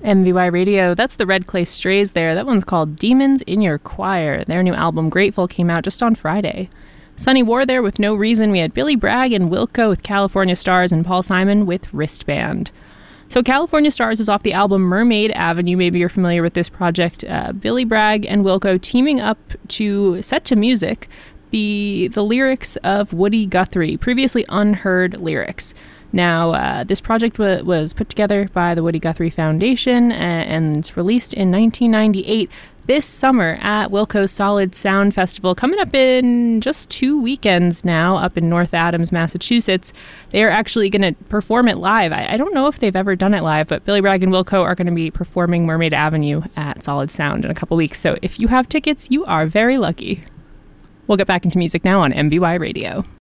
MVY Radio, that's the Red Clay Strays there. That one's called Demons in Your Choir. Their new album, Grateful, came out just on Friday. Sunny War there with No Reason. We had Billy Bragg and Wilco with California Stars and Paul Simon with Wristband. So California Stars is off the album Mermaid Avenue. Maybe you're familiar with this project. Billy Bragg and Wilco teaming up to set to music the lyrics of Woody Guthrie, previously unheard lyrics. Now, this project was put together by the Woody Guthrie Foundation and it's released in 1998 this summer at Wilco's Solid Sound Festival, coming up in just 2 weekends now up in North Adams, Massachusetts. They are actually going to perform it live. I don't know if they've ever done it live, but Billy Bragg and Wilco are going to be performing Mermaid Avenue at Solid Sound in a couple weeks. So if you have tickets, you are very lucky. We'll get back into music now on MVY Radio.